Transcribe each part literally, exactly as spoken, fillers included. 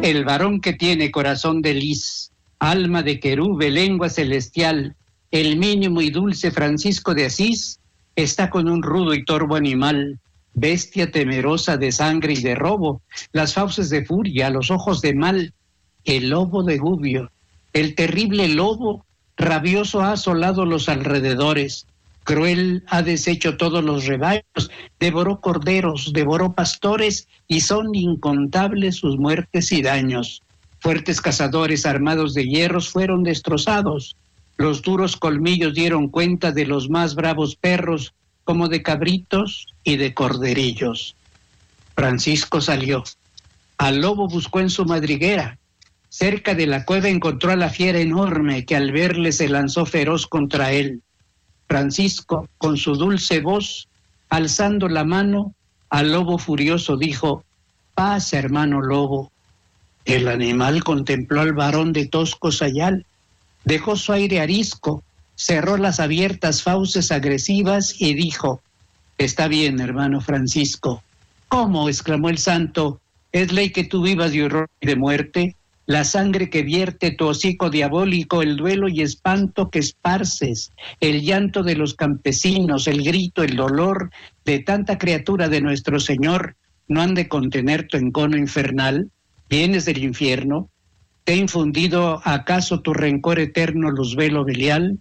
El varón que tiene corazón de lis, alma de querube, lengua celestial, el mínimo y dulce Francisco de Asís, está con un rudo y torvo animal, bestia temerosa de sangre y de robo, las fauces de furia, los ojos de mal, el lobo de Gubbio, el terrible lobo, rabioso ha asolado los alrededores, cruel ha deshecho todos los rebaños, devoró corderos, devoró pastores, y son incontables sus muertes y daños. Fuertes cazadores armados de hierros fueron destrozados, los duros colmillos dieron cuenta de los más bravos perros, como de cabritos y de corderillos. Francisco salió. Al lobo buscó en su madriguera. Cerca de la cueva encontró a la fiera enorme que al verle se lanzó feroz contra él. Francisco, con su dulce voz, alzando la mano, al lobo furioso dijo: paz, hermano lobo. El animal contempló al varón de tosco sayal, dejó su aire arisco, cerró las abiertas fauces agresivas y dijo: está bien, hermano Francisco. ¿Cómo?, exclamó el santo, ¿es ley que tú vivas de horror y de muerte? La sangre que vierte tu hocico diabólico, el duelo y espanto que esparces, el llanto de los campesinos, el grito, el dolor de tanta criatura de nuestro Señor, ¿no han de contener tu encono infernal? ¿Vienes del infierno? ¿Te ha infundido acaso tu rencor eterno Luzbelo Belial?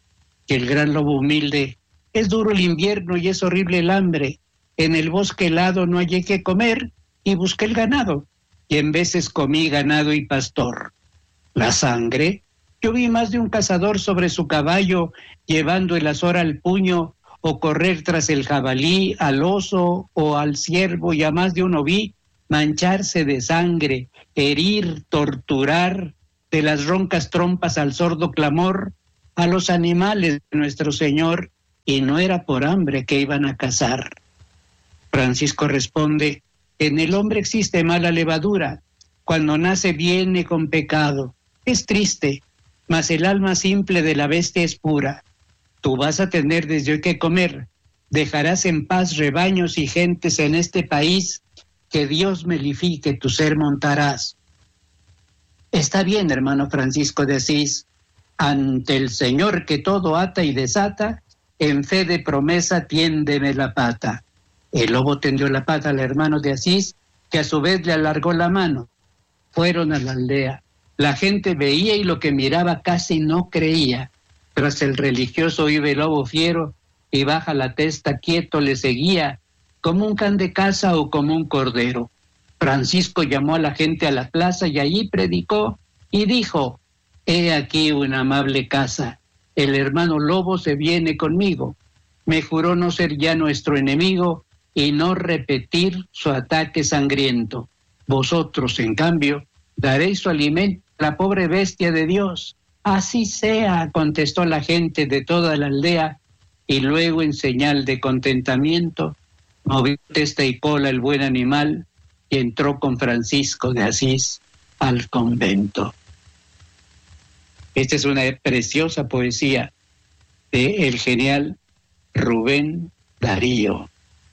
Y el gran lobo humilde: es duro el invierno y es horrible el hambre. En el bosque helado no hallé qué comer y busqué el ganado. Y en veces comí ganado y pastor. La sangre, yo vi más de un cazador sobre su caballo, llevando el azor al puño, o correr tras el jabalí, al oso o al ciervo, y a más de uno vi mancharse de sangre, herir, torturar, de las roncas trompas al sordo clamor, a los animales de nuestro Señor, y no era por hambre que iban a cazar. Francisco responde: en el hombre existe mala levadura, cuando nace viene con pecado. Es triste, mas el alma simple de la bestia es pura. Tú vas a tener desde hoy que comer, dejarás en paz rebaños y gentes en este país, que Dios melifique tu ser montarás. Está bien, hermano Francisco de Asís, ante el Señor que todo ata y desata, en fe de promesa tiéndeme la pata. El lobo tendió la pata al hermano de Asís, que a su vez le alargó la mano. Fueron a la aldea. La gente veía y lo que miraba casi no creía. Tras el religioso iba el lobo fiero, y baja la testa quieto le seguía, como un can de caza o como un cordero. Francisco llamó a la gente a la plaza y allí predicó y dijo: he aquí una amable casa. El hermano lobo se viene conmigo. Me juró no ser ya nuestro enemigo y no repetir su ataque sangriento. Vosotros, en cambio, daréis su alimento a la pobre bestia de Dios. Así sea, contestó la gente de toda la aldea, y luego, en señal de contentamiento, movió testa y cola el buen animal y entró con Francisco de Asís al convento. Esta es una preciosa poesía de el genial Rubén Darío.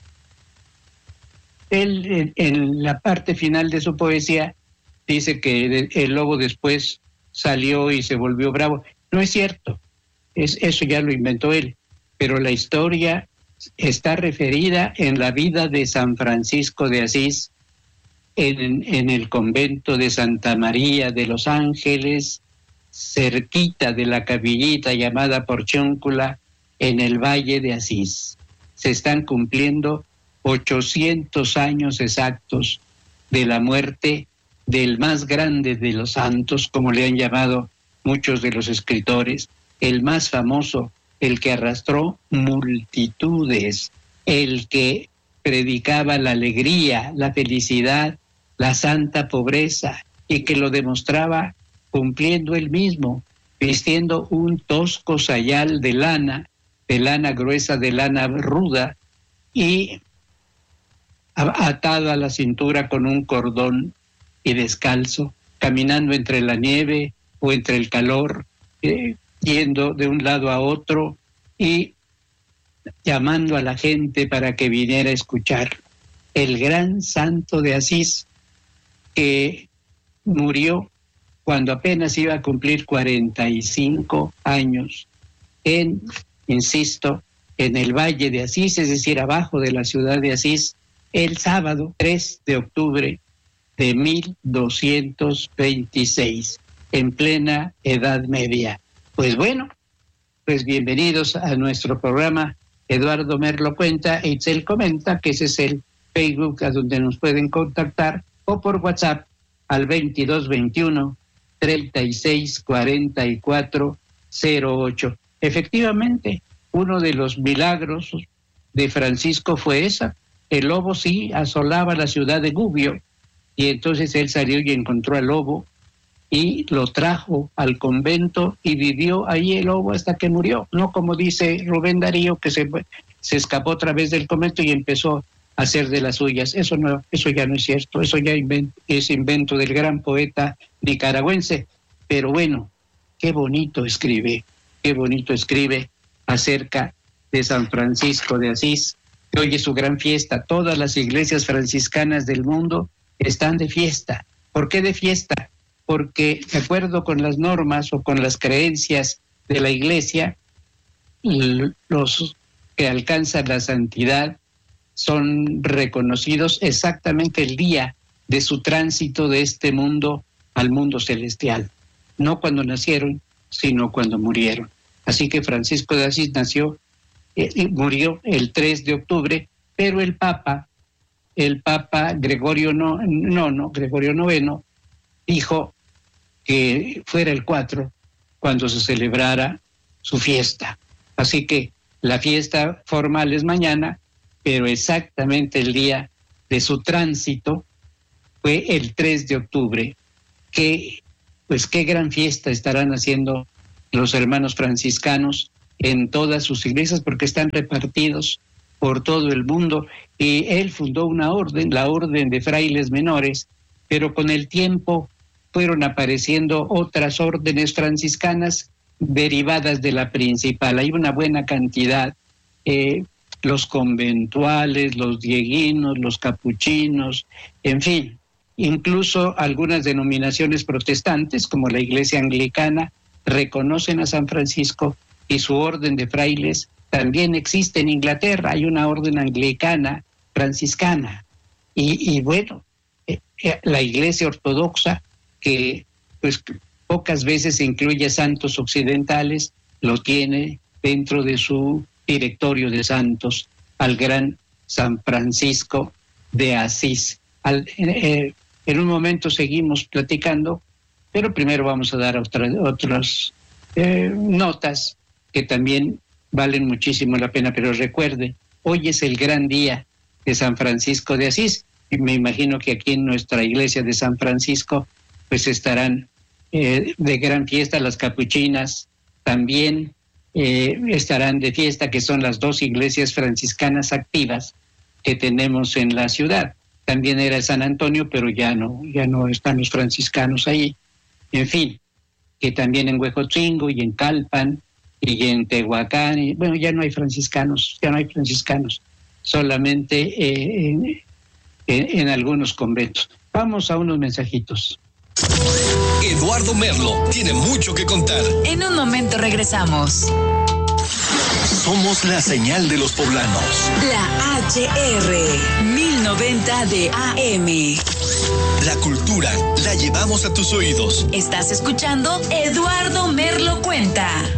Él, en, en la parte final de su poesía, dice que el lobo después salió y se volvió bravo. No es cierto, es, eso ya lo inventó él, pero la historia está referida en la vida de San Francisco de Asís, en, en el convento de Santa María de los Ángeles, cerquita de la capillita llamada Porciúncula, en el Valle de Asís. Se están cumpliendo ochocientos años exactos de la muerte del más grande de los santos, como le han llamado muchos de los escritores, el más famoso, el que arrastró multitudes, el que predicaba la alegría, la felicidad, la santa pobreza, y que lo demostraba cumpliendo él mismo, vistiendo un tosco sayal de lana, de lana gruesa, de lana ruda, y atado a la cintura con un cordón y descalzo, caminando entre la nieve o entre el calor, eh, yendo de un lado a otro y llamando a la gente para que viniera a escuchar. El gran santo de Asís, que murió cuando apenas iba a cumplir cuarenta y cinco años en, insisto, en el Valle de Asís, es decir, abajo de la ciudad de Asís, el sábado tres de octubre de mil doscientos veintiséis, en plena Edad Media. Pues bueno, pues bienvenidos a nuestro programa. Eduardo Merlo Cuenta, Itzel Comenta, que ese es el Facebook a donde nos pueden contactar, o por WhatsApp al veintidós veintiuno treinta y seis cuarenta y cuatro cero ocho. Efectivamente, uno de los milagros de Francisco fue esa. El lobo sí asolaba la ciudad de Gubbio, y entonces él salió y encontró al lobo y lo trajo al convento y vivió ahí el lobo hasta que murió. No como dice Rubén Darío, que se, se escapó otra vez del convento y empezó a hacer de las suyas. Eso no, eso ya no es cierto, eso ya invent, es invento del gran poeta nicaragüense. Pero bueno, qué bonito escribe, qué bonito escribe acerca de San Francisco de Asís, que hoy es su gran fiesta. Todas las iglesias franciscanas del mundo están de fiesta. ¿Por qué de fiesta? Porque, de acuerdo con las normas o con las creencias de la iglesia, los que alcanzan la santidad son reconocidos exactamente el día de su tránsito de este mundo al mundo celestial. No cuando nacieron, sino cuando murieron. Así que Francisco de Asís nació y murió el tres de octubre, pero el Papa, el Papa Gregorio no, no, no, Gregorio noveno, dijo que fuera el cuatro cuando se celebrara su fiesta. Así que la fiesta formal es mañana, pero exactamente el día de su tránsito fue el tres de octubre. Que, pues qué gran fiesta estarán haciendo los hermanos franciscanos en todas sus iglesias, porque están repartidos por todo el mundo. Y él fundó una orden, la Orden de Frailes Menores, pero con el tiempo fueron apareciendo otras órdenes franciscanas derivadas de la principal. Hay una buena cantidad, eh, los conventuales, los dieguinos, los capuchinos, en fin, incluso algunas denominaciones protestantes, como la Iglesia Anglicana, reconocen a San Francisco, y su orden de frailes también existe en Inglaterra. Hay una orden anglicana franciscana. Y, y bueno, eh, eh, la Iglesia Ortodoxa, que pues pocas veces incluye santos occidentales, lo tiene dentro de su directorio de santos al gran San Francisco de Asís. Al, eh, en un momento seguimos platicando, pero primero vamos a dar otra, otras eh, notas que también valen muchísimo la pena. Pero recuerde, hoy es el gran día de San Francisco de Asís, y me imagino que aquí en nuestra iglesia de San Francisco pues estarán eh, de gran fiesta. Las capuchinas también eh, estarán de fiesta, que son las dos iglesias franciscanas activas que tenemos en la ciudad. También era San Antonio, pero ya no, ya no están los franciscanos ahí. En fin, que también en Huejotzingo y en Calpan y en Tehuacán, y, bueno, ya no hay franciscanos, ya no hay franciscanos, solamente eh, en, en, en algunos conventos. Vamos a unos mensajitos. Eduardo Merlo tiene mucho que contar. En un momento regresamos. Somos la señal de los poblanos. La H R mil noventa de A M. La cultura la llevamos a tus oídos. Estás escuchando Eduardo Merlo Cuenta.